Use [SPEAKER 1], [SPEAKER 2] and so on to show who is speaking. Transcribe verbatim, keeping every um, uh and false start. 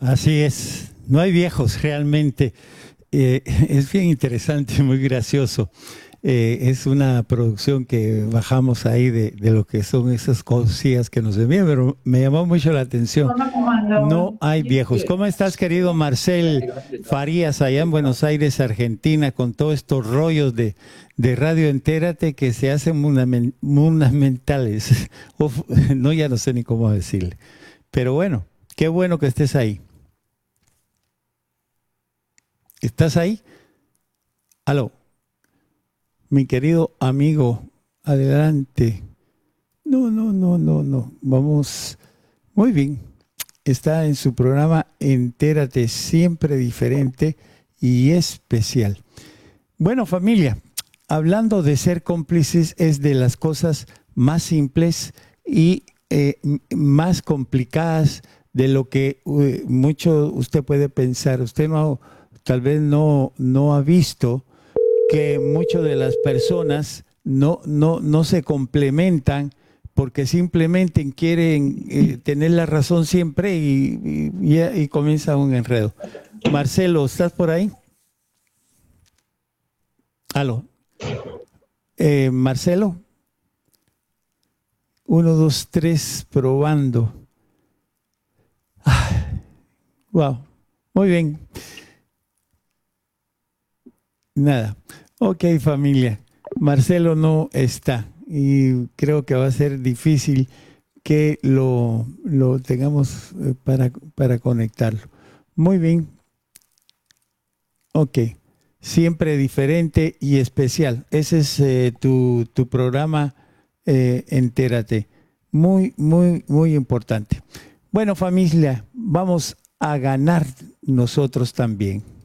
[SPEAKER 1] Así es, no hay viejos realmente. Eh, es bien interesante, muy gracioso. Eh, es una producción que bajamos ahí de, de lo que son esas cosillas que nos envían, pero me llamó mucho la atención. No hay viejos. ¿Cómo estás, querido Marcel Farías, allá en Buenos Aires, Argentina, con todos estos rollos de, de Radio Entérate que se hacen munamen- munamentales? Uf, no, ya no sé ni cómo decirle. Pero bueno, qué bueno que estés ahí. ¿Estás ahí? Aló, mi querido amigo, adelante. No, no, no, no, no. Vamos. Muy bien. Está en su programa Entérate, siempre diferente y especial. Bueno, familia, hablando de ser cómplices es de las cosas más simples y eh, m- más complicadas de lo que eh, mucho usted puede pensar. Usted no, tal vez no, no ha visto que muchas de las personas no, no, no se complementan porque simplemente quieren eh, tener la razón siempre y, y, y- y comienza un enredo. Marcelo, ¿estás por ahí? Aló. Eh, Marcelo, uno, dos, tres, probando. Wow. Muy bien. Nada. Ok, familia. Marcelo no está y creo que va a ser difícil que lo, lo tengamos eh, para, para conectarlo. Muy bien. Ok. Siempre diferente y especial. Ese es eh, tu, tu programa, eh, Entérate. Muy, muy, muy importante. Bueno, familia, vamos a ganar nosotros también.